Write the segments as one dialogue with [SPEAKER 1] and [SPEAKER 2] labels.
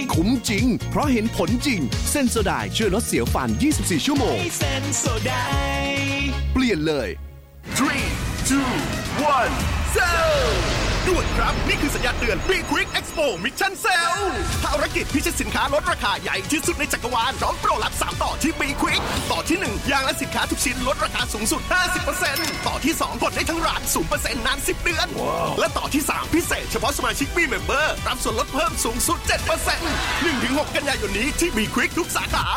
[SPEAKER 1] คุ้มจริงเพราะเห็นผลจริงเซนโซไดช่วยลดเสียวฟัน24ชั่วโมง
[SPEAKER 2] เซนโซได
[SPEAKER 1] เปลี่ยนเลย3 2 1 Sell ด่วนครับนี่คือสัญญาณเตือน Be Quick Expo Mission Sell ภารกิจพิชิตสินค้าลดราคาใหญ่ที่สุดในจักรวาลพร้อมโปรลับ3ต่อที่ Be Quick ต่อที่1ยางและสินค้าทุกชิ้นลดราคาสูงสุด 50% ต่อที่2กดได้ทั้งร้าน 0% นาน10เดือนและต่อที่3พิเศษเฉพาะสมาชิก Be Member รับส่วนลดเพิ่มสูงสุด 7% 1-6 กันยายนนี้ที่ Be Quick ทุกสาขา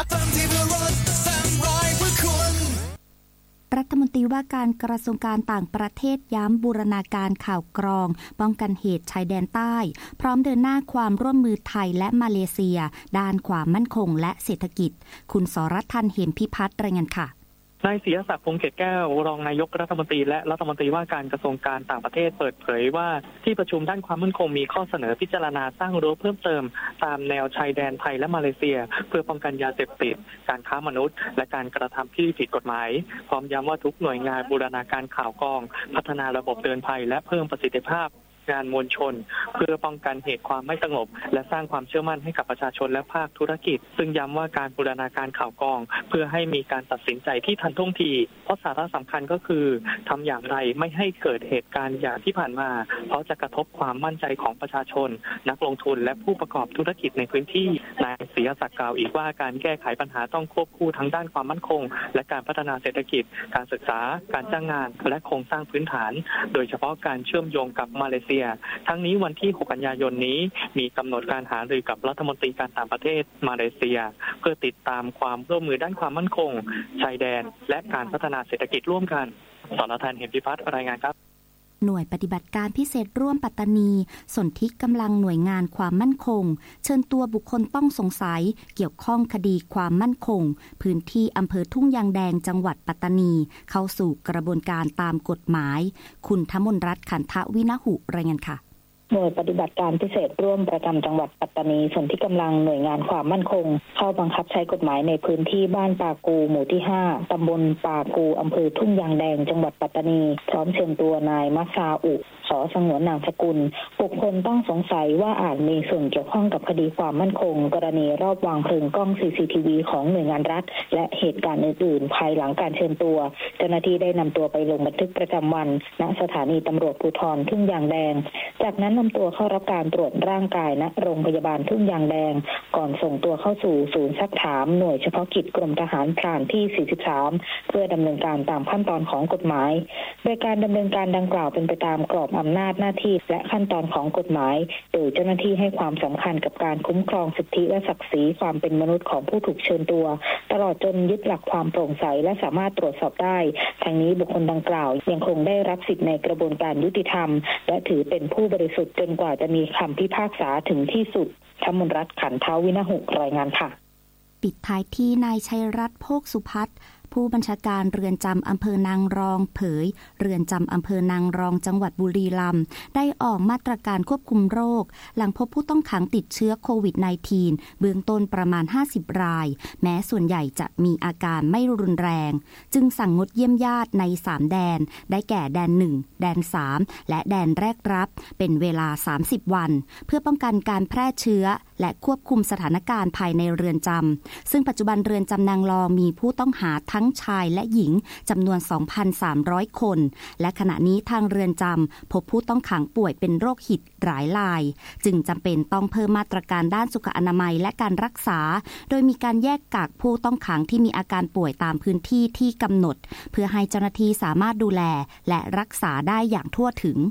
[SPEAKER 3] รัฐมนตรีว่าการกระทรวงการต่างประเทศย้ำบูรณาการข่าวกรองป้องกันเหตุชายแดนใต้พร้อมเดินหน้าความร่วมมือไทยและมาเลเซียด้านความมั่นคงและเศรษฐกิจคุณสรทันเหมพิพัฒน์รายงานค่ะ
[SPEAKER 4] นายศิยศักดิ์ พงษ์เกตแก้วรองนายกรัฐมนตรีและรัฐมนตรีว่าการกระทรวงการต่างประเทศเปิดเผยว่าที่ประชุมด้านความมั่นคงมีข้อเสนอพิจารณาสร้างรั้วเพิ่มเติมตามแนวชายแดนไทยและมาเลเซียเพื่อป้องกันยาเสพติดการค้ามนุษย์และการกระทำที่ผิดกฎหมายพร้อมย้ำว่าทุกหน่วยงานบูรณาการข่าวกรองพัฒนาระบบเตือนภัยและเพิ่มประสิทธิภาพงานมวลชนเพื่อป้องกันเหตุความไม่สงบและสร้างความเชื่อมั่นให้กับประชาชนและภาคธุรกิจซึ่งย้ำว่าการบูรณาการข่าวกรองเพื่อให้มีการตัดสินใจที่ทันท่วงทีเพราะสาระสำคัญก็คือทำอย่างไรไม่ให้เกิดเหตุการณ์อย่างที่ผ่านมาเพราะจะกระทบความมั่นใจของประชาชนนักลงทุนและผู้ประกอบธุรกิจในพื้นที่นายศิยศักดิ์กล่าวอีกว่าการแก้ไขปัญหาต้องควบคู่ทั้งด้านความมั่นคงและการพัฒนาเศรษฐกิจการศึกษาการจ้างงานและโครงสร้างพื้นฐานโดยเฉพาะการเชื่อมโยงกับมาเลเซียทั้งนี้วันที่6 กันยายนนี้มีกำหนดการหารือกับรัฐมนตรีการต่างประเทศมาเลเซียเพื่อติดตามความร่วมมือด้านความมั่นคงชายแดนและการพัฒนาเศรษฐกิจร่วมกันสรทัน เหมพิพัฒน์รายงานครับ
[SPEAKER 3] หน่วยปฏิบัติการพิเศษร่วมปัตตานีสนธิกำลังหน่วยงานความมั่นคงเชิญตัวบุคคลต้องสงสัยเกี่ยวข้องคดีความมั่นคงพื้นที่อำเภอทุ่งยางแดงจังหวัดปัตตานีเข้าสู่กระบวนการตามกฎหมายคุณธมนรัตน์ขันทวินหุรายงานค่ะ
[SPEAKER 5] หน่วยปฏิบัติการพิเศษร่วมประจำจังหวัดปัตตานีส่วนที่กำลังหน่วยงานความมั่นคงเข้าบังคับใช้กฎหมายในพื้นที่บ้านปากูหมู่ที่5ตำบลปากูอำเภอทุ่งยางแดงจังหวัดปัตตานีพร้อมเชิญตัวนายมัสซาอุสสงวนนามสกุลบุคคลต้องสงสัยว่าอาจมีส่วนเกี่ยวข้องกับคดีความมั่นคงกรณีรอบวางเพลิงกล้อง CCTV ของหน่วยงานรัฐและเหตุการณ์อื่นๆภายหลังการเชิญตัวเจ้าหน้าที่ได้นำตัวไปลงบันทึกประจำวันณสถานีตำรวจภูธรทุ่งยางแดงจากนั้นนำตัวเข้ารับการตรวจร่างกายณโรงพยาบาลทุ่งยางแดงก่อนส่งตัวเข้าสู่ศูนย์ซักถามหน่วยเฉพาะกิจกรมทหารพรานที่43เพื่อดำเนินการตามขั้นตอนของกฎหมายโดยการดำเนินการดังกล่าวเป็นไปตามกรอบอำนาจหน้าที่และขั้นตอนของกฎหมายโดยเจ้าหน้าที่ให้ความสำคัญกับการคุ้มครองสิทธิและศักดิ์ศรีความเป็นมนุษย์ของผู้ถูกเชิญตัวตลอดจนยึดหลักความโปร่งใสและสามารถตรวจสอบได้ทั้งนี้บุคคลดังกล่าวยังคงได้รับสิทธิในกระบวนการยุติธรรมและถือเป็นผู้บริสุทธิ์จนกว่าจะมีคำพิพากษาถึงที่สุดธมนรัตน์ขันทวินหุรายงานค่ะ
[SPEAKER 3] ปิดท้ายที่นายชัยรัตน์โภคสุพัฒน์ผู้บัญชาการเรือนจำอำเภอนางรองเผยเรือนจำอำเภอนางรองจังหวัดบุรีรัมย์ได้ออกมาตรการควบคุมโรคหลังพบผู้ต้องขังติดเชื้อโควิด -19 เบื้องต้นประมาณ50รายแม้ส่วนใหญ่จะมีอาการไม่รุนแรงจึงสั่งงดเยี่ยมญาติใน3แดนได้แก่แดน1แดน3และแดนแรกรับเป็นเวลา30วันเพื่อป้องกันการแพร่เชื้อและควบคุมสถานการณ์ภายในเรือนจำซึ่งปัจจุบันเรือนจำนางรองมีผู้ต้องหาทั้งชายและหญิงจำนวน 2,300 คนและขณะนี้ทางเรือนจำพบผู้ต้องขังป่วยเป็นโรคหิดหลายรายจึงจำเป็นต้องเพิ่มมาตรการด้านสุขอนามัยและการรักษาโดยมีการแยกกักผู้ต้องขังที่มีอาการป่วยตามพื้นที่ที่กำหนดเพื่อให้เจ้าหน้าที่สามารถดูแลและรักษาได้อย่างทั่วถึง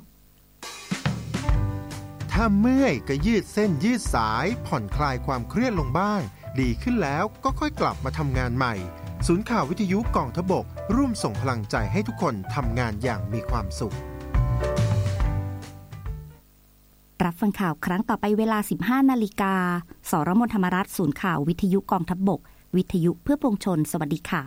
[SPEAKER 6] ถ้าเมื่อยก็ยืดเส้นยืดสายผ่อนคลายความเครียดลงบ้างดีขึ้นแล้วก็ค่อยกลับมาทำงานใหม่ศูนย์ข่าววิทยุกองทพบกร่วมส่งพลังใจให้ทุกคนทำงานอย่างมีความสุข
[SPEAKER 3] รับฟังข่าวครั้งต่อไปเวลา 15 นาฬิกาสรมนธรรมรัฐศูนย์ข่าววิทยุกองทพบกวิทยุเพื่อปวงชนสวัสดีค่ะ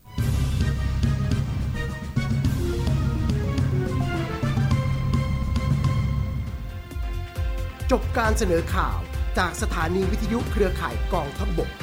[SPEAKER 7] จบการเสนอข่าวจากสถานีวิทยุเครือข่ายกองทัพบก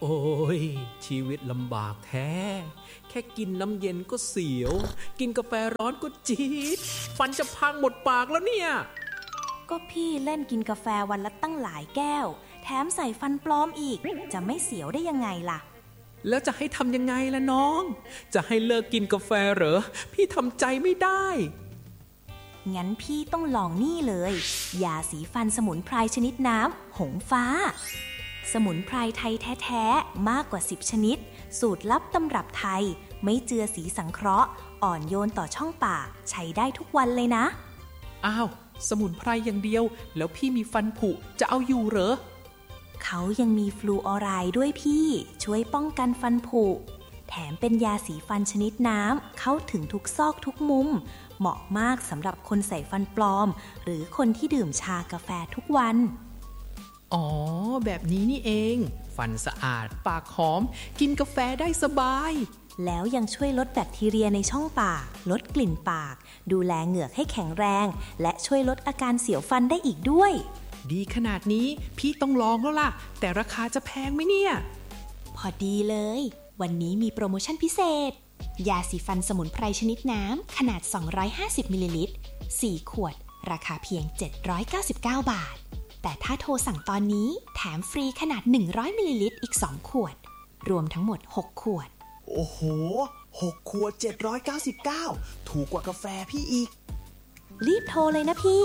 [SPEAKER 2] โอ้ยชีวิตลำบากแท้แค่กินน้ำเย็นก็เสียวกินกาแฟร้อนก็จี๊ดฟันจะพังหมดปากแล้วเนี่ย
[SPEAKER 8] ก็พี่เล่นกินกาแฟวันละตั้งหลายแก้วแถมใส่ฟันปลอมอีกจะไม่เสียวได้ยังไงล่ะ
[SPEAKER 2] แล้วจะให้ทำยังไงล่ะน้องจะให้เลิกกินกาแฟเหรอพี่ทำใจไม่ได้
[SPEAKER 8] งั้นพี่ต้องลองนี่เลยยาสีฟันสมุนไพรชนิดน้ำหงฟ้าสมุนไพรไทยแท้ๆมากกว่า10ชนิดสูตรลับตำรับไทยไม่เจือสีสังเคราะห์อ่อนโยนต่อช่องปากใช้ได้ทุกวันเลยนะ
[SPEAKER 2] อ้าวสมุนไพรอย่างเดียวแล้วพี่มีฟันผุจะเอาอยู่เหรอ
[SPEAKER 8] เขายังมีฟลูออไรด์ด้วยพี่ช่วยป้องกันฟันผุแถมเป็นยาสีฟันชนิดน้ำเข้าถึงทุกซอกทุกมุมเหมาะมากสำหรับคนใส่ฟันปลอมหรือคนที่ดื่มชากาแฟทุกวัน
[SPEAKER 2] อ๋อแบบนี้นี่เองฟันสะอาดปากหอมกินกาแฟได้สบาย
[SPEAKER 8] แล้วยังช่วยลดแบคทีเรียในช่องปากลดกลิ่นปากดูแลเหงือกให้แข็งแรงและช่วยลดอาการเสียวฟันได้อีกด้วย
[SPEAKER 2] ดีขนาดนี้พี่ต้องลองแล้วล่ะแต่ราคาจะแพงไหมเนี่ย
[SPEAKER 8] พอดีเลยวันนี้มีโปรโมชั่นพิเศษยาสีฟันสมุนไพรชนิดน้ำขนาด250มิลลิลิตร4ขวดราคาเพียง799 บาทแต่ถ้าโทรสั่งตอนนี้แถมฟรีขนาด100มิลลิลิตรอีก2ขวดรวมทั้งหมด6ขวด
[SPEAKER 9] โอ้โห6ขวด799ถูกกว่ากาแฟพี่อีก
[SPEAKER 8] รีบโทรเลยนะพี่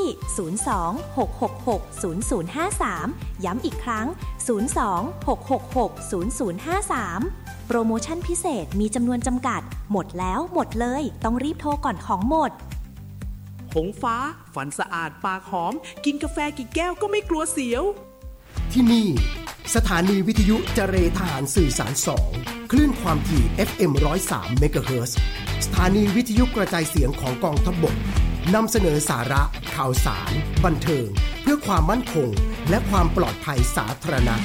[SPEAKER 8] 02-666-0053ย้ำอีกครั้ง02-666-0053โปรโมชั่นพิเศษมีจำนวนจำกัดหมดแล้วหมดเลยต้องรีบโทรก่อนของหมด
[SPEAKER 2] หงฟ้าฟันสะอาดปากหอมกินกาแฟกี่แก้วก็ไม่กลัวเสียว
[SPEAKER 7] ที่นี่สถานีวิทยุเจรทหารสื่อสาร2คลื่นความถี่ FM 103 เมกะเฮิรตซ์สถานีวิทยุกระจายเสียงของกองทัพบกนำเสนอสาระข่าวสารบันเทิงเพื่อความมั่นคงและความปลอดภัยสาธารณะ